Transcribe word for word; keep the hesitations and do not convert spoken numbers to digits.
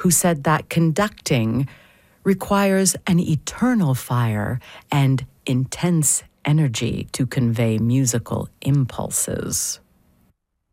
who said that conducting requires an eternal fire and intense energy to convey musical impulses.